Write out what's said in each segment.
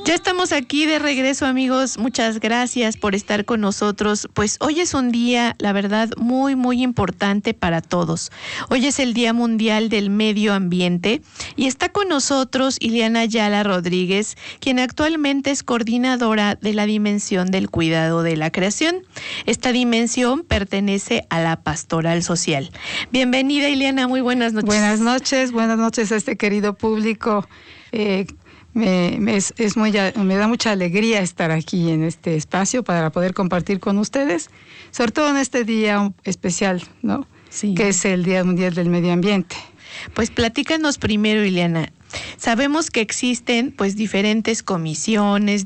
Ya estamos aquí de regreso, amigos. Muchas gracias por estar con nosotros. Pues hoy es un día, la verdad, muy, muy importante para todos. Hoy es el Día Mundial del Medio Ambiente y está con nosotros Ileana Ayala Rodríguez, quien actualmente es coordinadora de la dimensión del cuidado de la creación. Esta dimensión pertenece a la pastoral social. Bienvenida, Ileana, muy buenas noches. Buenas noches a este querido público. Me da mucha alegría estar aquí en este espacio para poder compartir con ustedes, sobre todo en este día especial, ¿no? Sí. Que es el Día Mundial del Medio Ambiente. Pues platícanos primero, Ileana. Sabemos que existen pues diferentes comisiones,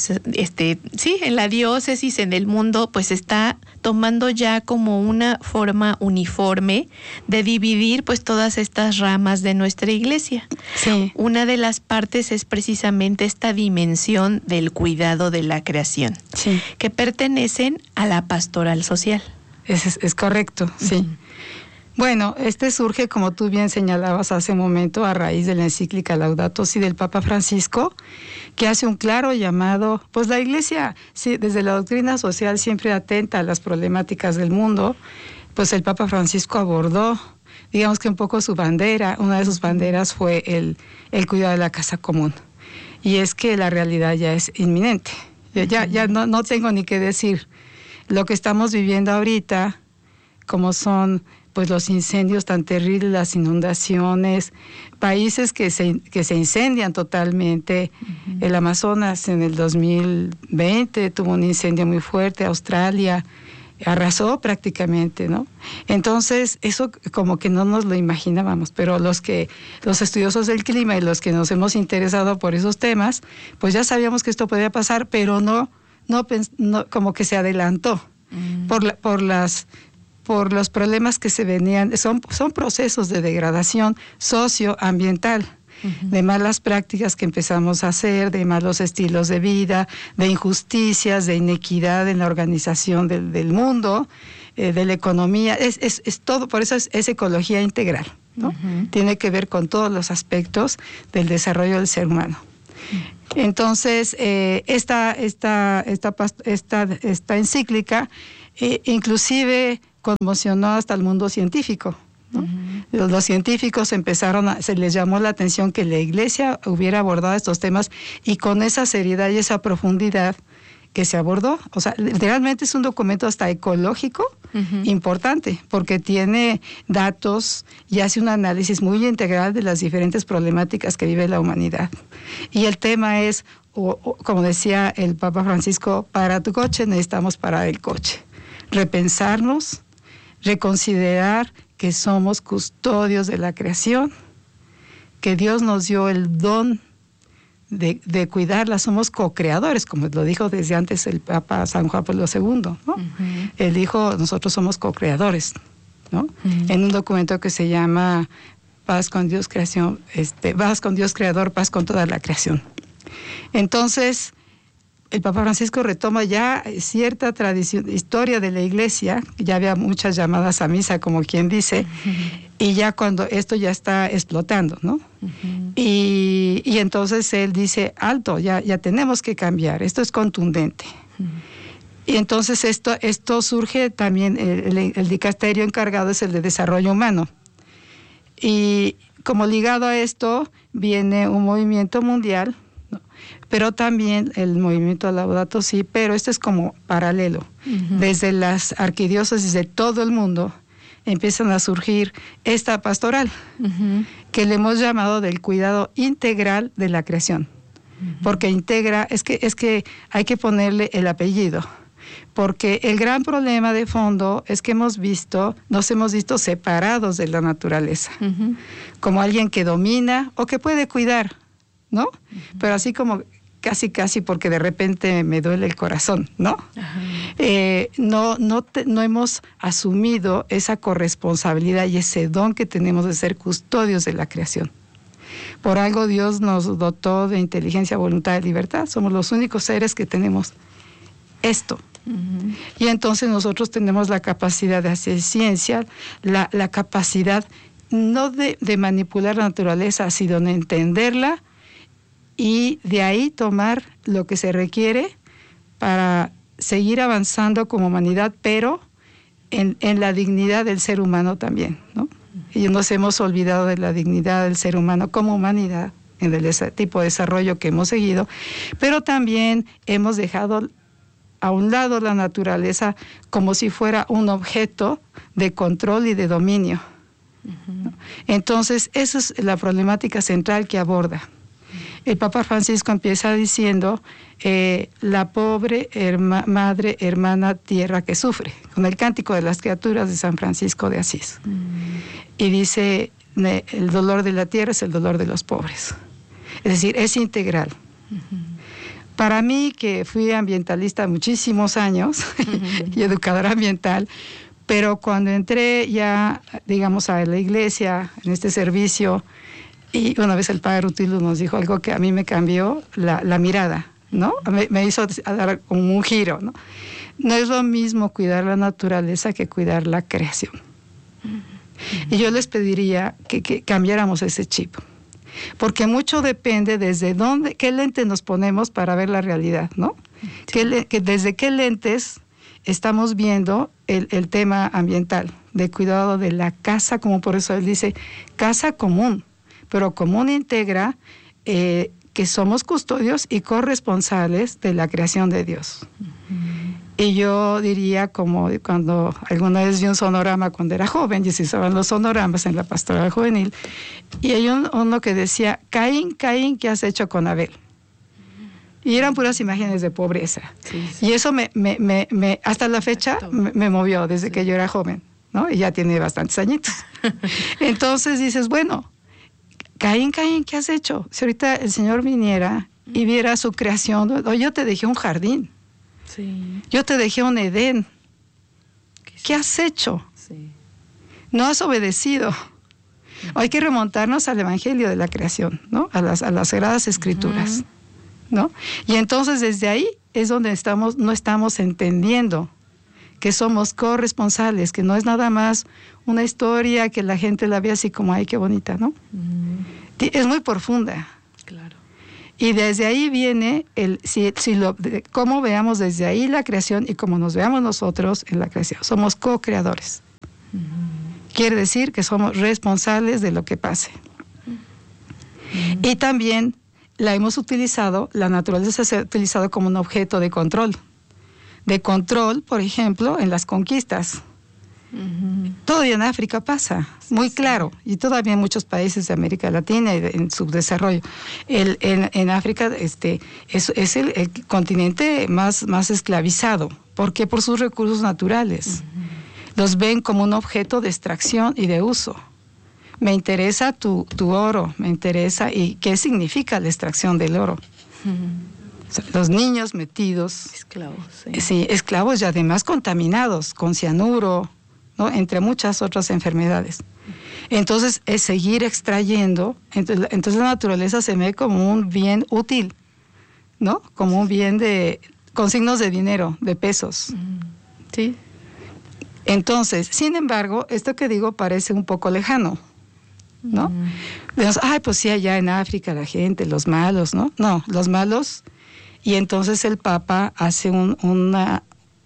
en la diócesis, en el mundo, pues está tomando ya como una forma uniforme de dividir pues todas estas ramas de nuestra iglesia. Sí. Una de las partes es precisamente esta dimensión del cuidado de la creación, Sí. que pertenecen a la pastoral social. Es correcto, sí. Uh-huh. Bueno, surge, como tú bien señalabas hace un momento, a raíz de la encíclica Laudato Si del Papa Francisco, que hace un claro llamado, pues la Iglesia, sí, desde la doctrina social siempre atenta a las problemáticas del mundo, pues el Papa Francisco abordó, digamos que un poco su bandera, una de sus banderas fue el cuidado de la casa común. Y es que la realidad ya es inminente. Ya no tengo ni qué decir. Lo que estamos viviendo ahorita, como son pues los incendios tan terribles, las inundaciones, países que se incendian totalmente. Uh-huh. El Amazonas en el 2020 tuvo un incendio muy fuerte, Australia arrasó prácticamente, ¿no? Entonces, eso como que no nos lo imaginábamos, pero los estudiosos del clima y los que nos hemos interesado por esos temas, pues ya sabíamos que esto podía pasar, pero no como que se adelantó. Uh-huh. por los problemas que se venían, son procesos de degradación socioambiental, uh-huh, de malas prácticas que empezamos a hacer, de malos estilos de vida, de injusticias, de inequidad en la organización del mundo, de la economía, es todo, por eso es ecología integral, ¿no? Uh-huh. Tiene que ver con todos los aspectos del desarrollo del ser humano. Uh-huh. Entonces, esta encíclica inclusive conmocionó hasta el mundo científico, ¿no? Uh-huh. Los científicos se les llamó la atención que la Iglesia hubiera abordado estos temas y con esa seriedad y esa profundidad que se abordó. O sea, realmente es un documento hasta ecológico, uh-huh, importante, porque tiene datos y hace un análisis muy integral de las diferentes problemáticas que vive la humanidad. Y el tema es, como decía el Papa Francisco, para tu coche necesitamos parar el coche. Repensarnos, reconsiderar que somos custodios de la creación, que Dios nos dio el don de cuidarla, somos co-creadores, como lo dijo desde antes el Papa San Juan Pablo II, ¿no? Uh-huh. Él dijo, nosotros somos co-creadores, ¿no? Uh-huh. En un documento que se llama Paz con Dios Creación, paz con Dios Creador, paz con toda la creación. Entonces, el Papa Francisco retoma ya cierta tradición, historia de la Iglesia, ya había muchas llamadas a misa, como quien dice, uh-huh, y ya cuando esto ya está explotando, ¿no? Uh-huh. Y entonces él dice, alto, ya tenemos que cambiar, esto es contundente. Uh-huh. Y entonces esto surge también, el dicasterio encargado es el de desarrollo humano. Y como ligado a esto viene un movimiento mundial, pero también el movimiento Laudato Si, pero esto es como paralelo. Uh-huh. Desde las arquidiócesis de todo el mundo empiezan a surgir esta pastoral, uh-huh, que le hemos llamado del cuidado integral de la creación. Uh-huh. Porque integra, es que hay que ponerle el apellido, porque el gran problema de fondo es que nos hemos visto separados de la naturaleza, uh-huh, como alguien que domina o que puede cuidar, ¿no? Uh-huh. Pero así como casi porque de repente me duele el corazón, ¿no? No hemos asumido esa corresponsabilidad y ese don que tenemos de ser custodios de la creación. Por algo Dios nos dotó de inteligencia, voluntad y libertad. Somos los únicos seres que tenemos esto. Uh-huh. Y entonces nosotros tenemos la capacidad de hacer ciencia, la capacidad no de manipular la naturaleza, sino de entenderla y de ahí tomar lo que se requiere para seguir avanzando como humanidad, pero en la dignidad del ser humano también, ¿no? Y nos hemos olvidado de la dignidad del ser humano como humanidad en ese tipo de desarrollo que hemos seguido, pero también hemos dejado a un lado la naturaleza como si fuera un objeto de control y de dominio, ¿no? Entonces, esa es la problemática central que aborda. El Papa Francisco empieza diciendo la pobre madre, hermana, tierra que sufre, con el Cántico de las Criaturas de San Francisco de Asís. Y dice, el dolor de la tierra es el dolor de los pobres. Es decir, es integral. Para mí, que fui ambientalista muchísimos años y educadora ambiental, pero cuando entré ya, digamos, a la iglesia, en este servicio, y una vez el padre Rutilio nos dijo algo que a mí me cambió la mirada, ¿no? Me hizo dar como un giro, ¿no? No es lo mismo cuidar la naturaleza que cuidar la creación. Y yo les pediría que cambiáramos ese chip, porque mucho depende desde dónde, qué lente nos ponemos para ver la realidad, ¿no? Desde qué lentes estamos viendo el tema ambiental, de cuidado de la casa, como por eso él dice, casa común, pero común integra que somos custodios y corresponsables de la creación de Dios. Y yo diría, como cuando alguna vez vi un sonorama cuando era joven, y se usaban los sonoramas en la pastoral juvenil, y hay uno que decía, Caín, Caín, ¿qué has hecho con Abel? Y eran puras imágenes de pobreza. Sí. Y eso hasta la fecha me movió desde que yo era joven, ¿no? Y ya tiene bastantes añitos. Entonces dices, bueno, Caín, Caín, ¿qué has hecho? Si ahorita el Señor viniera y viera su creación, yo te dejé un jardín. Sí. Yo te dejé un Edén. ¿Qué has hecho? Sí. No has obedecido. Hay que remontarnos al Evangelio de la creación, ¿no? A las Sagradas Escrituras, ¿no? Y entonces desde ahí es donde no estamos entendiendo que somos corresponsables, que no es nada más una historia que la gente la ve así como, ay, qué bonita, ¿no? Es muy profunda. Claro. Y desde ahí viene cómo veamos desde ahí la creación y cómo nos veamos nosotros en la creación. Somos co-creadores. Quiere decir que somos responsables de lo que pase. Y también la naturaleza se ha utilizado como un objeto de control. De control, por ejemplo, en las conquistas. Todavía en África pasa, muy claro, y todavía en muchos países de América Latina y en subdesarrollo. En África es el continente más esclavizado. ¿Por qué? Por sus recursos naturales. Los ven como un objeto de extracción y de uso. Me interesa tu oro, me interesa, ¿y qué significa la extracción del oro? O sea, los niños metidos. Esclavos, sí. Sí, esclavos y además contaminados con cianuro, ¿no? Entre muchas otras enfermedades. Entonces, es seguir extrayendo. Entonces la naturaleza se ve como un bien útil, ¿no? Como un bien con signos de dinero, de pesos. Sí. Entonces, sin embargo, esto que digo parece un poco lejano, ¿no? Pues sí, allá en África la gente, los malos, ¿no? No, los malos. Y entonces el Papa hace una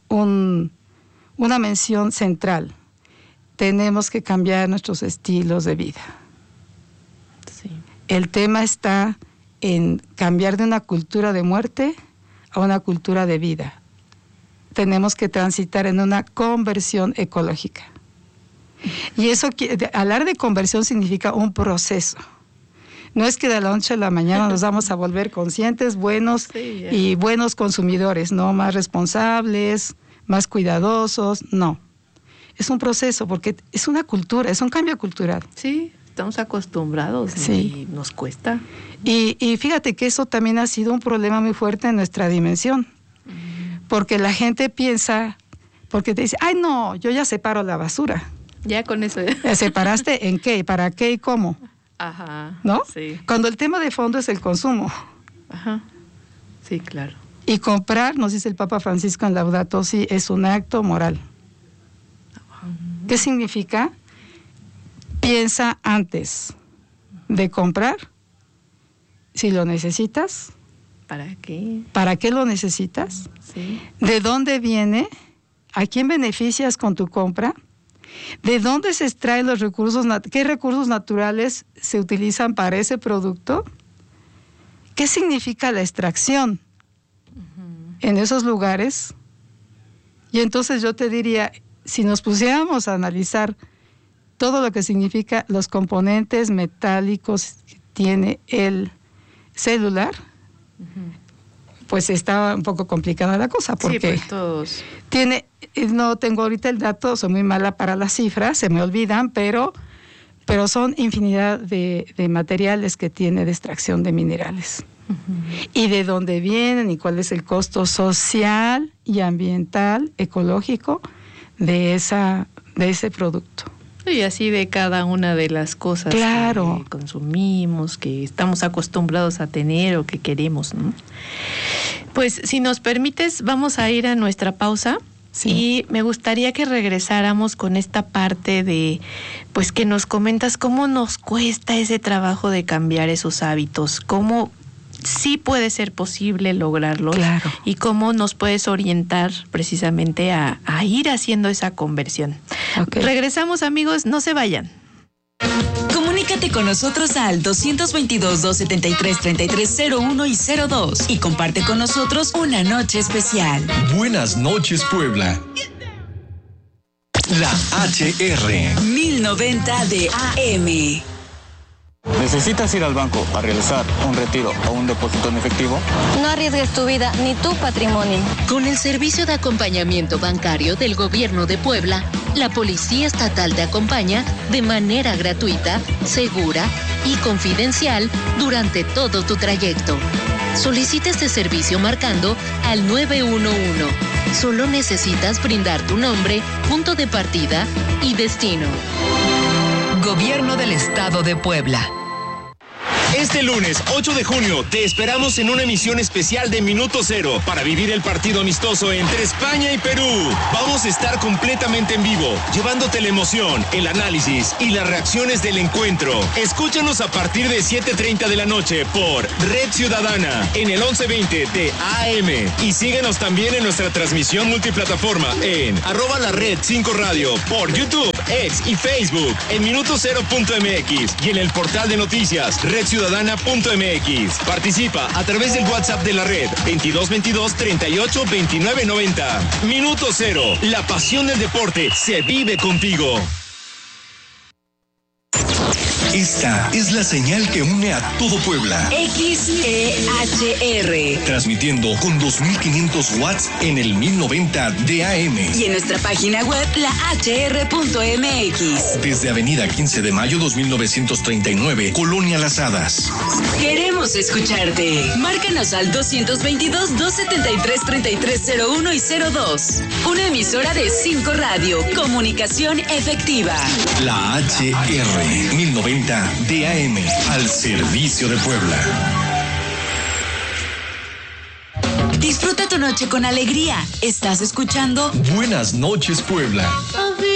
mención central. Tenemos que cambiar nuestros estilos de vida. Sí. El tema está en cambiar de una cultura de muerte a una cultura de vida. Tenemos que transitar en una conversión ecológica. Y eso, hablar de conversión significa un proceso. No es que de la noche a la mañana nos vamos a volver conscientes, buenos y buenos consumidores, no más responsables, más cuidadosos, no. Es un proceso porque es una cultura, es un cambio cultural. Sí, estamos acostumbrados, sí. Y nos cuesta. Y fíjate que eso también ha sido un problema muy fuerte en nuestra dimensión. Porque la gente piensa, porque te dice, ay no, yo ya separo la basura. Ya con eso. ¿Separaste en qué? ¿Para qué y cómo? Ajá. ¿No? Sí. Cuando el tema de fondo es el consumo. Ajá. Sí, claro. Y comprar, nos dice el Papa Francisco en Laudato Si, es un acto moral. ¿Qué significa? Piensa antes de comprar si lo necesitas. ¿Para qué? ¿Para qué lo necesitas? Sí. ¿De dónde viene? ¿A quién beneficias con tu compra? ¿De dónde se extraen los recursos? ¿Qué recursos naturales se utilizan para ese producto? ¿Qué significa la extracción en esos lugares? Y entonces yo te diría, si nos pusiéramos a analizar todo lo que significa los componentes metálicos que tiene el celular, pues está un poco complicada la cosa, porque sí, pues todos. No tengo ahorita el dato, soy muy mala para las cifras, se me olvidan, pero son infinidad de materiales que tiene de extracción de minerales. Y de dónde vienen y cuál es el costo social y ambiental, ecológico de ese producto. Y así de cada una de las cosas claro. que consumimos, que estamos acostumbrados a tener o que queremos, ¿no? Pues si nos permites, vamos a ir a nuestra pausa. Sí. Y me gustaría que regresáramos con esta parte de, pues que nos comentas cómo nos cuesta ese trabajo de cambiar esos hábitos, cómo sí puede ser posible lograrlo. Claro. Y cómo nos puedes orientar precisamente a ir haciendo esa conversión. Okay. Regresamos, amigos, no se vayan. Comunícate con nosotros al 222-273-3301 y 02 y comparte con nosotros una noche especial. Buenas noches, Puebla. La HR 1090 de AM. ¿Necesitas ir al banco a realizar un retiro o un depósito en efectivo? No arriesgues tu vida ni tu patrimonio. Con el servicio de acompañamiento bancario del Gobierno de Puebla, la Policía Estatal te acompaña de manera gratuita, segura y confidencial durante todo tu trayecto. Solicita este servicio marcando al 911. Solo necesitas brindar tu nombre, punto de partida y destino. Gobierno del Estado de Puebla. Este lunes 8 de junio te esperamos en una emisión especial de Minuto Cero para vivir el partido amistoso entre España y Perú. Vamos a estar completamente en vivo, llevándote la emoción, el análisis y las reacciones del encuentro. Escúchanos a partir de 7:30 de la noche por Red Ciudadana en el 1120 de AM y síguenos también en nuestra transmisión multiplataforma en @lared5radio por YouTube, X y Facebook en minutocero.mx y en el portal de noticias redciudadana.mx. Participa a través del WhatsApp de la red 2222 38 29 90. Minuto Cero, la pasión del deporte se vive contigo. Esta es la señal que une a todo Puebla. XEHR. Transmitiendo con 2500 watts en el 1090 de AM. Y en nuestra página web, lahr.mx. Desde Avenida 15 de Mayo 2939, Colonia Las Hadas. Queremos escucharte. Márcanos al 222-273-3301 y 02. Una emisora de 5 Radio. Comunicación efectiva. La HR 1090 DAM, al servicio de Puebla. Disfruta tu noche con alegría. Estás escuchando Buenas noches, Puebla.